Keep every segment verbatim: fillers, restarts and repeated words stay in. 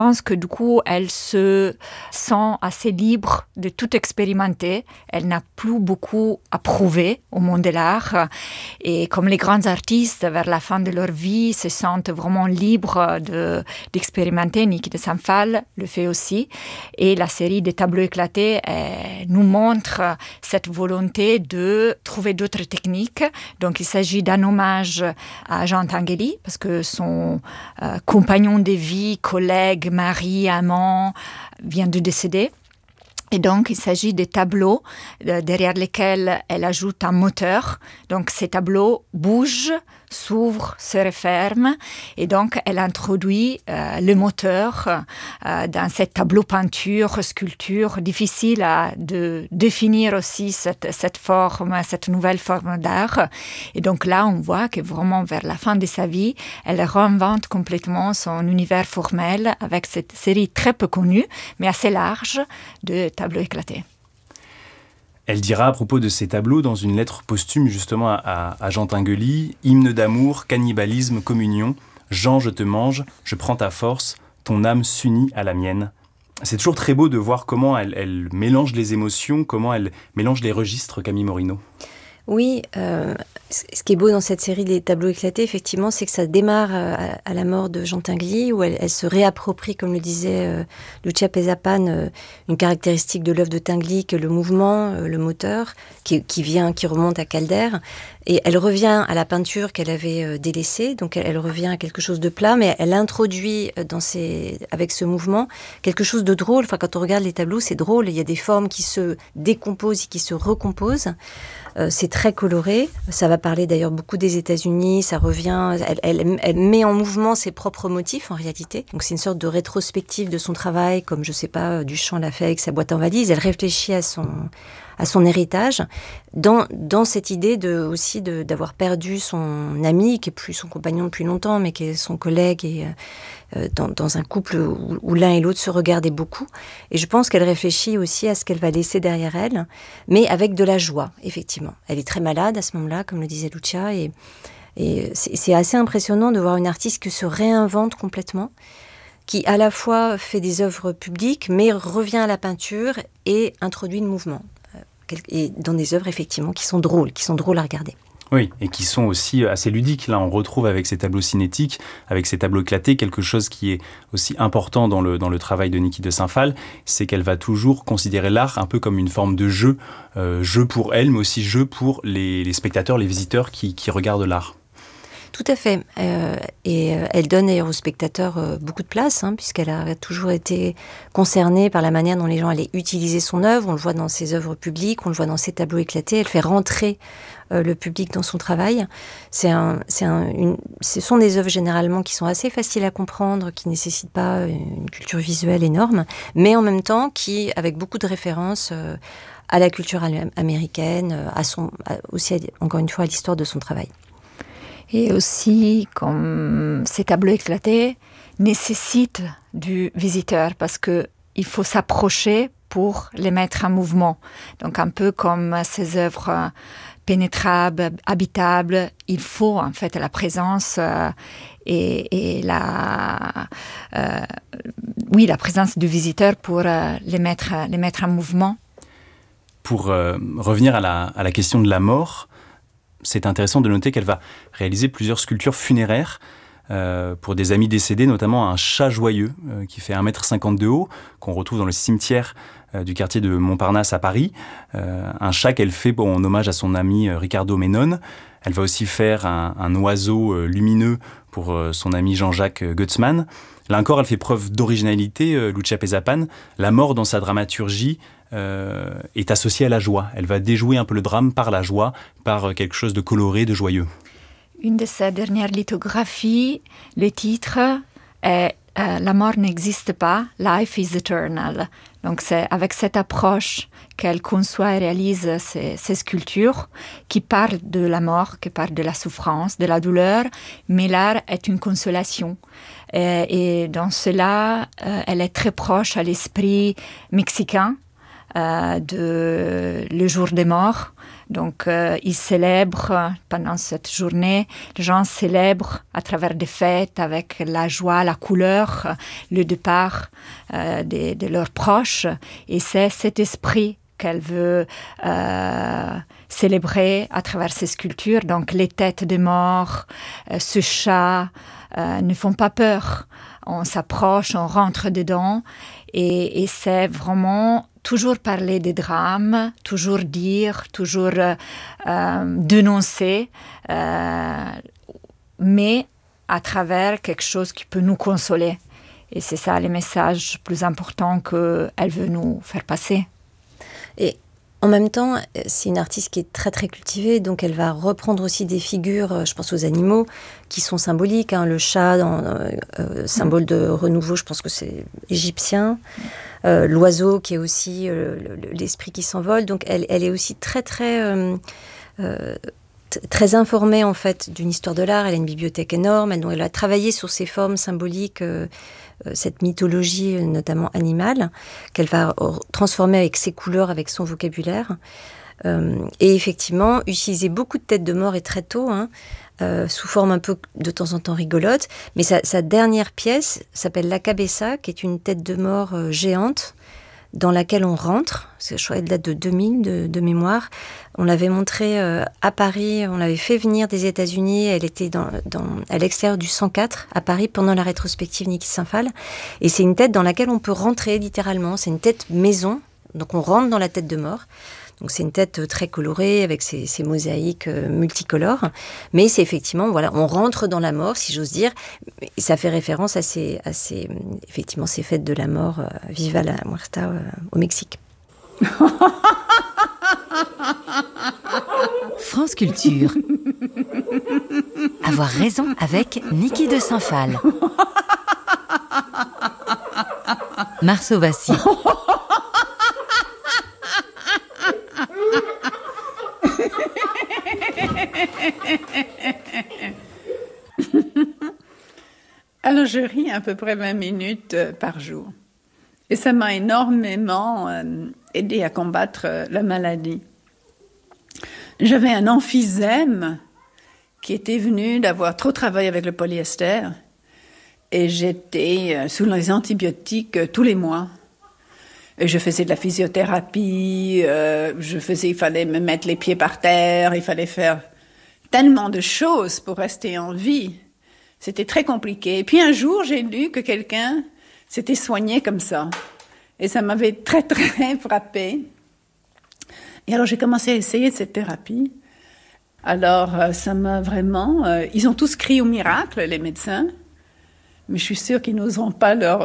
Je pense que du coup, elle se sent assez libre de tout expérimenter. Elle n'a plus beaucoup à prouver au monde de l'art. Et comme les grands artistes, vers la fin de leur vie, se sentent vraiment libres de, d'expérimenter, Niki de Saint Phalle le fait aussi. Et la série des tableaux éclatés eh, nous montre cette volonté de trouver d'autres techniques. Donc, il s'agit d'un hommage à Jean Tinguely, parce que son euh, compagnon de vie, collègue, mari, amant, vient de décéder. Et donc, il s'agit des tableaux euh, derrière lesquels elle ajoute un moteur. Donc, ces tableaux bougent, s'ouvrent, se referment. Et donc, elle introduit euh, le moteur euh, dans ces tableaux peinture, sculpture. Difficile à de définir aussi cette, cette forme, cette nouvelle forme d'art. Et donc là, on voit que vraiment, vers la fin de sa vie, elle réinvente complètement son univers formel avec cette série très peu connue, mais assez large, de tableaux éclatés. Elle dira à propos de ces tableaux dans une lettre posthume justement à, à Jean Tinguely, « Hymne d'amour, cannibalisme, communion, Jean, je te mange, je prends ta force, ton âme s'unit à la mienne ». C'est toujours très beau de voir comment elle, elle mélange les émotions, comment elle mélange les registres, Camille Morino. Oui, euh, ce qui est beau dans cette série des tableaux éclatés, effectivement, c'est que ça démarre à, à la mort de Jean Tinguely, où elle, elle se réapproprie, comme le disait euh, Lucia Pesapane, euh, une caractéristique de l'œuvre de Tinguely, que le mouvement, euh, le moteur, qui, qui vient, qui remonte à Calder. Et elle revient à la peinture qu'elle avait euh, délaissée, donc elle, elle revient à quelque chose de plat, mais elle introduit dans ses, avec ce mouvement quelque chose de drôle. Enfin, quand on regarde les tableaux, c'est drôle. Il y a des formes qui se décomposent et qui se recomposent. Euh, c'est très coloré. Ça va parler d'ailleurs beaucoup des États-Unis. Ça revient. Elle, elle, elle met en mouvement ses propres motifs en réalité. Donc c'est une sorte de rétrospective de son travail, comme je sais pas, Duchamp l'a fait avec sa boîte en valise. Elle réfléchit à son à son héritage, dans, dans cette idée de, aussi de, d'avoir perdu son ami, qui est plus son compagnon depuis longtemps, mais qui est son collègue, et euh, dans, dans un couple où, où l'un et l'autre se regardaient beaucoup. Et je pense qu'elle réfléchit aussi à ce qu'elle va laisser derrière elle, mais avec de la joie, effectivement. Elle est très malade à ce moment-là, comme le disait Lucia, et, et c'est, c'est assez impressionnant de voir une artiste qui se réinvente complètement, qui à la fois fait des œuvres publiques, mais revient à la peinture et introduit le mouvement. Et dans des œuvres, effectivement, qui sont drôles, qui sont drôles à regarder. Oui, et qui sont aussi assez ludiques. Là, on retrouve avec ces tableaux cinétiques, avec ces tableaux éclatés, quelque chose qui est aussi important dans le, dans le travail de Niki de Saint Phalle, c'est qu'elle va toujours considérer l'art un peu comme une forme de jeu, euh, jeu pour elle, mais aussi jeu pour les, les spectateurs, les visiteurs qui, qui regardent l'art. Tout à fait. Euh, et euh, elle donne d'ailleurs aux spectateurs euh, beaucoup de place, hein, puisqu'elle a toujours été concernée par la manière dont les gens allaient utiliser son œuvre. On le voit dans ses œuvres publiques, on le voit dans ses tableaux éclatés. Elle fait rentrer euh, le public dans son travail. C'est un, c'est un, une, ce sont des œuvres généralement qui sont assez faciles à comprendre, qui ne nécessitent pas une culture visuelle énorme, mais en même temps qui, avec beaucoup de références euh, à la culture américaine, à son, à, aussi, à, encore une fois, à l'histoire de son travail. Et aussi, comme ces tableaux éclatés nécessitent du visiteur parce qu'il faut s'approcher pour les mettre en mouvement. Donc un peu comme ces œuvres pénétrables, habitables, il faut en fait la présence euh, et, et la, euh, oui, la présence du visiteur pour euh, les, mettre, les mettre en mouvement. Pour euh, revenir à la, à la question de la mort, c'est intéressant de noter qu'elle va réaliser plusieurs sculptures funéraires euh, pour des amis décédés, notamment un chat joyeux euh, qui fait un mètre cinquante de haut, qu'on retrouve dans le cimetière euh, du quartier de Montparnasse à Paris. Euh, un chat qu'elle fait bon, en hommage à son ami euh, Ricardo Menon. Elle va aussi faire un, un oiseau euh, lumineux pour euh, son ami Jean-Jacques Gutzmann. Là encore, elle fait preuve d'originalité, euh, Lucia Pesapane. La mort dans sa dramaturgie Euh, est associée à la joie. Elle va déjouer un peu le drame par la joie, par quelque chose de coloré, de joyeux. Une de ses dernières lithographies, le titre est euh, « La mort n'existe pas, life is eternal ». Donc c'est avec cette approche qu'elle conçoit et réalise ces, ces sculptures qui parlent de la mort, qui parlent de la souffrance, de la douleur, mais l'art est une consolation. Et, et dans cela, euh, elle est très proche à l'esprit mexicain, euh, de le jour des morts. Donc, euh, ils célèbrent pendant cette journée, les gens célèbrent à travers des fêtes avec la joie, la couleur, le départ euh, de, de leurs proches. Et c'est cet esprit qu'elle veut euh, célébrer à travers ces sculptures. Donc, les têtes des morts, euh, ce chat euh, ne font pas peur. On s'approche, on rentre dedans et, et c'est vraiment toujours parler des drames, toujours dire, toujours euh, euh, dénoncer, euh, mais à travers quelque chose qui peut nous consoler. Et c'est ça le message plus important qu'elle veut nous faire passer. Et en même temps, c'est une artiste qui est très très cultivée, donc elle va reprendre aussi des figures, je pense aux animaux, qui sont symboliques. Hein, le chat, dans, euh, euh, symbole de renouveau, je pense que c'est égyptien. Euh, l'oiseau, qui est aussi euh, l'esprit qui s'envole. Donc elle, elle est aussi très très... Euh, euh, très informée en fait d'une histoire de l'art. Elle a une bibliothèque énorme. Elle, elle a travaillé sur ces formes symboliques, euh, euh, cette mythologie euh, notamment animale, qu'elle va transformer avec ses couleurs, avec son vocabulaire. Euh, et effectivement, utiliser beaucoup de têtes de mort et très tôt, hein, euh, sous forme un peu de temps en temps rigolote. Mais sa, sa dernière pièce s'appelle La Cabeza, qui est une tête de mort euh, géante, dans laquelle on rentre. Je crois qu'elle date de deux mille, de, de mémoire. On l'avait montrée euh, à Paris, on l'avait fait venir des États-Unis. Elle était dans, dans, à l'extérieur du cent quatre, à Paris, pendant la rétrospective Niki de Saint-Phal. Et c'est une tête dans laquelle on peut rentrer, littéralement. C'est une tête maison, donc on rentre dans la tête de mort. Donc c'est une tête très colorée, avec ces, ces mosaïques euh, multicolores. Mais c'est effectivement, voilà, on rentre dans la mort, si j'ose dire. Et ça fait référence à ces, à ces, effectivement, ces fêtes de la mort, euh, Viva la Muerta, euh, au Mexique. France Culture. Avoir raison avec Niki de Saint-Phal. Marceau Vassy. Alors, je ris à peu près vingt minutes euh, par jour. Et ça m'a énormément euh, aidé à combattre euh, la maladie. J'avais un emphysème qui était venu d'avoir trop travaillé avec le polyester. Et j'étais euh, sous les antibiotiques euh, tous les mois. Et je faisais de la physiothérapie, euh, je faisais, il fallait me mettre les pieds par terre, il fallait faire tellement de choses pour rester en vie. C'était très compliqué. Et puis un jour, j'ai lu que quelqu'un s'était soigné comme ça. Et ça m'avait très, très frappée. Et alors, j'ai commencé à essayer de cette thérapie. Alors, euh, ça m'a vraiment... Euh, ils ont tous crié au miracle, les médecins. Mais je suis sûre qu'ils n'oseront pas leur,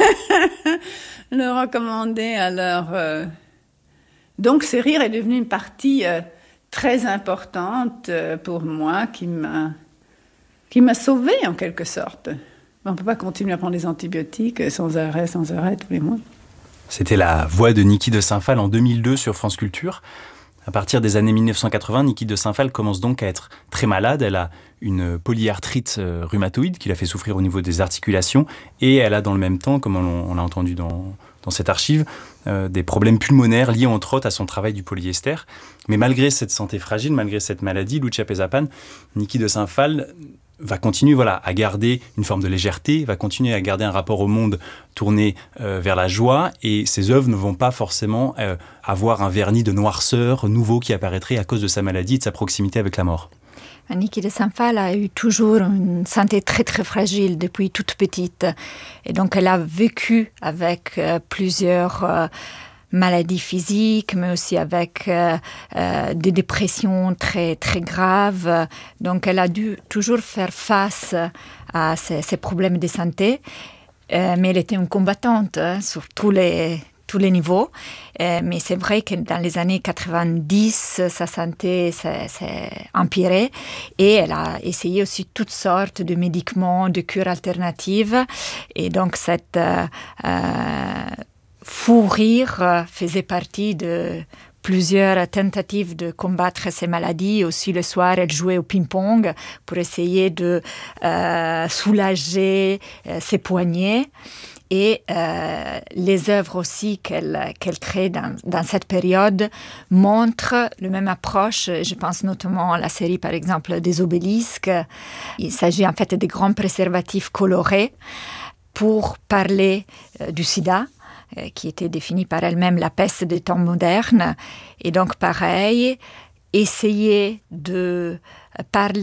leur recommander à leur... Euh... Donc, ce rire est devenu une partie euh, très importante euh, pour moi, qui m'a... qui m'a sauvée en quelque sorte. On ne peut pas continuer à prendre des antibiotiques sans arrêt, sans arrêt, tous les mois. C'était la voix de Niki de Saint-Phal en deux mille deux sur France Culture. À partir des années mille neuf cent quatre-vingts, Niki de Saint-Phal commence donc à être très malade. Elle a une polyarthrite rhumatoïde qui la fait souffrir au niveau des articulations. Et elle a dans le même temps, comme on l'a entendu dans, dans cette archive, euh, des problèmes pulmonaires liés entre autres à son travail du polyester. Mais malgré cette santé fragile, malgré cette maladie, Lucia Pesapan, Niki de Saint-Phal va continuer voilà, à garder une forme de légèreté, va continuer à garder un rapport au monde tourné euh, vers la joie, et ses œuvres ne vont pas forcément euh, avoir un vernis de noirceur nouveau qui apparaîtrait à cause de sa maladie et de sa proximité avec la mort. Niki de Saint-Phal a eu toujours une santé très très fragile depuis toute petite, et donc elle a vécu avec euh, plusieurs euh, maladies physiques, mais aussi avec euh, euh, des dépressions très, très graves. Donc, elle a dû toujours faire face à ces, ces problèmes de santé. Euh, mais elle était une combattante hein, sur tous les, tous les niveaux. Euh, mais c'est vrai que dans les années quatre-vingt-dix, sa santé s'est, s'est empirée. Et elle a essayé aussi toutes sortes de médicaments, de cures alternatives. Et donc, cette... Euh, euh, fou rire faisait partie de plusieurs tentatives de combattre ces maladies. Aussi, le soir, elle jouait au ping-pong pour essayer de euh, soulager euh, ses poignets. Et euh, les œuvres aussi qu'elle, qu'elle crée dans, dans cette période montrent la même approche. Je pense notamment à la série, par exemple, des obélisques. Il s'agit en fait de grands préservatifs colorés pour parler euh, du sida, euh, qui était défini par elle-même la peste des temps modernes. Et donc, pareil, essayer de parler